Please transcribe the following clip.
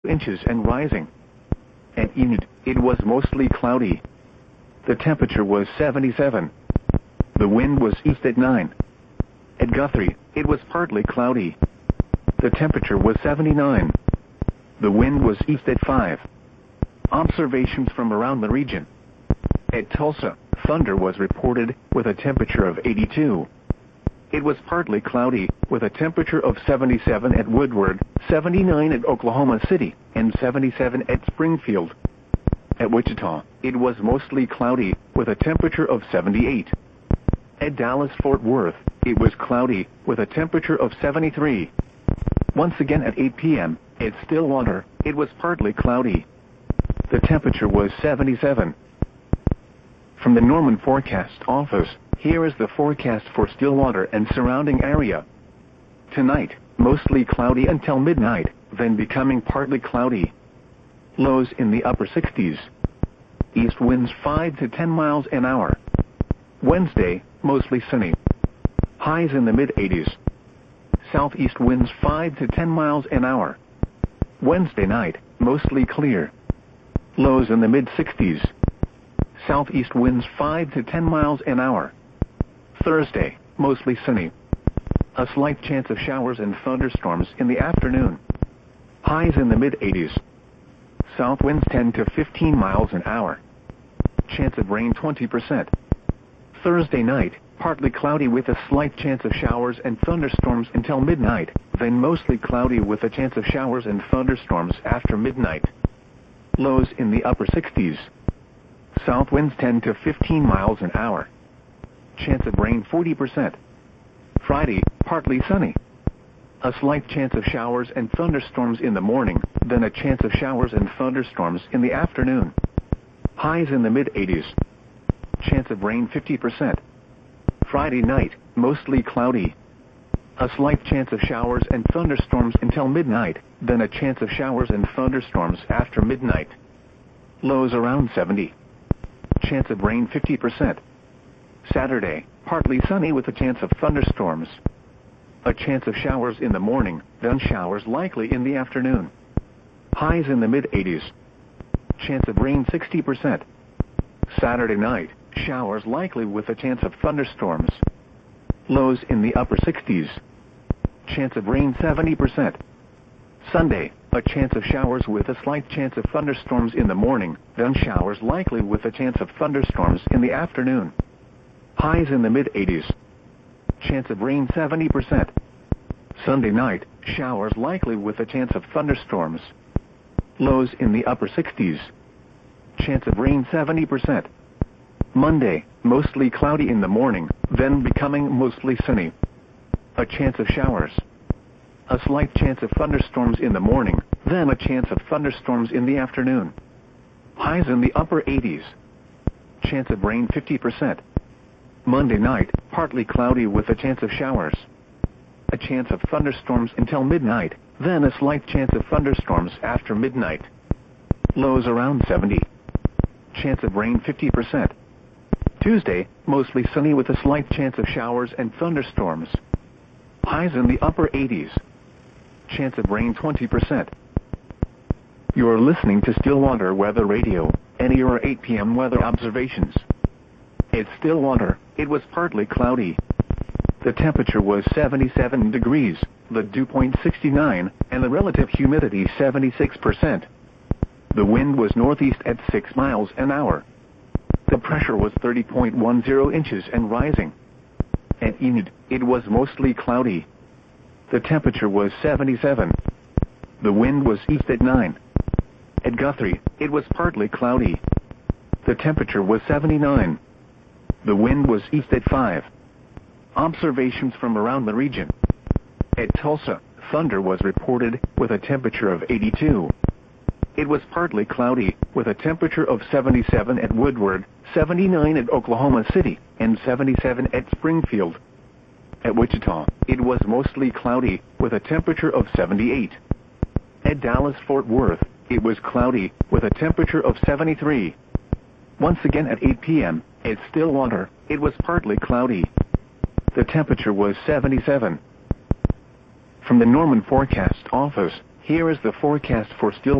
inches and rising. At Enid, it was mostly cloudy. The temperature was 77. The wind was east at 9. At Guthrie, it was partly cloudy. The temperature was 79. The wind was east at 5. Observations from around the region. At Tulsa, thunder was reported with a temperature of 82. It was partly cloudy, with a temperature of 77 at Woodward, 79 at Oklahoma City, and 77 at Springfield. At Wichita, it was mostly cloudy, with a temperature of 78. At Dallas-Fort Worth, it was cloudy, with a temperature of 73. Once again at 8 p.m., at Stillwater, it was partly cloudy. The temperature was 77. From the Norman Forecast Office, here is the forecast for Stillwater and surrounding area. Tonight, mostly cloudy until midnight, then becoming partly cloudy. Lows in the upper 60s. East winds 5 to 10 miles an hour. Wednesday, mostly sunny. Highs in the mid-80s. Southeast winds 5 to 10 miles an hour. Wednesday night, mostly clear. Lows in the mid-60s. Southeast winds 5 to 10 miles an hour. Thursday, mostly sunny. A slight chance of showers and thunderstorms in the afternoon. Highs in the mid-80s. South winds 10 to 15 miles an hour. Chance of rain 20%. Thursday night, partly cloudy with a slight chance of showers and thunderstorms until midnight, then mostly cloudy with a chance of showers and thunderstorms after midnight. Lows in the upper 60s. South winds 10 to 15 miles an hour. Chance of rain 40%. Friday, partly sunny. A slight chance of showers and thunderstorms in the morning, then a chance of showers and thunderstorms in the afternoon. Highs in the mid-80s. Chance of rain 50%. Friday night, mostly cloudy. A slight chance of showers and thunderstorms until midnight, then a chance of showers and thunderstorms after midnight. Lows around 70. Chance of rain 50%. Saturday, partly sunny with a chance of thunderstorms. A chance of showers in the morning, then showers likely in the afternoon. Highs in the mid-80s. Chance of rain 60%. Saturday night, showers likely with a chance of thunderstorms. Lows in the upper 60s. Chance of rain 70%. Sunday, a chance of showers with a slight chance of thunderstorms in the morning, then showers likely with a chance of thunderstorms in the afternoon. Highs in the mid-80s. Chance of rain 70%. Sunday night, showers likely with a chance of thunderstorms. Lows in the upper 60s. Chance of rain 70%. Monday, mostly cloudy in the morning, then becoming mostly sunny. A chance of showers. A slight chance of thunderstorms in the morning, then a chance of thunderstorms in the afternoon. Highs in the upper 80s. Chance of rain 50%. Monday night, partly cloudy with a chance of showers. A chance of thunderstorms until midnight, then a slight chance of thunderstorms after midnight. Lows around 70. Chance of rain 50%. Tuesday, mostly sunny with a slight chance of showers and thunderstorms. Highs in the upper 80s. Chance of rain 20%. You are listening to Stillwater Weather Radio, and your 8 p.m. weather observations. At Stillwater, it was partly cloudy. The temperature was 77 degrees, the dew point 69, and the relative humidity 76%. The wind was northeast at 6 miles an hour. The pressure was 30.10 inches and rising. At Enid, it was mostly cloudy. The temperature was 77. The wind was east at 9. At Guthrie, it was partly cloudy. The temperature was 79. The wind was east at 5. Observations from around the region. At Tulsa, thunder was reported with a temperature of 82. It was partly cloudy, with a temperature of 77 at Woodward, 79 at Oklahoma City, and 77 at Springfield. At Wichita, it was mostly cloudy, with a temperature of 78. At Dallas-Fort Worth, it was cloudy, with a temperature of 73. Once again at 8 p.m., at Stillwater, it was partly cloudy. The temperature was 77. From the Norman Forecast Office, here is the forecast for Stillwater.